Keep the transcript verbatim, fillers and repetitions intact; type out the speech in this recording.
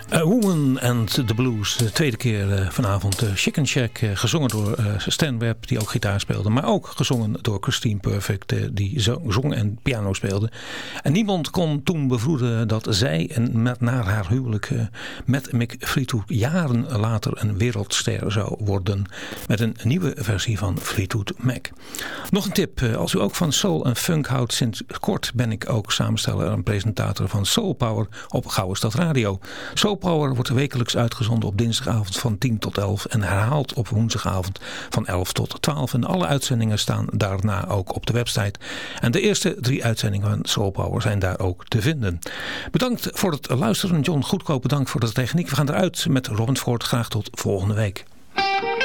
A Woman and the Blues, de tweede keer uh, vanavond. Uh, Chicken Shack, uh, gezongen door uh, Stan Webb, die ook gitaar speelde. Maar ook gezongen door Christine Perfect, uh, die zo, zong en piano speelde. En niemand kon toen bevroeden dat zij en met, na haar huwelijk uh, met Mick Fleetwood jaren later een wereldster zou worden. Met een nieuwe versie van Fleetwood Mac. Nog een tip, uh, als u ook van soul en funk houdt, sinds kort ben ik ook samensteller en presentator van Soul Power op Gouden Stad Radio. Soul Power wordt wekelijks uitgezonden op dinsdagavond van tien tot elf en herhaald op woensdagavond van elf tot twaalf. En alle uitzendingen staan daarna ook op de website. En de eerste drie uitzendingen van Soul Power zijn daar ook te vinden. Bedankt voor het luisteren. John Goedkoop, bedankt voor de techniek. We gaan eruit met Robin Ford. Graag tot volgende week.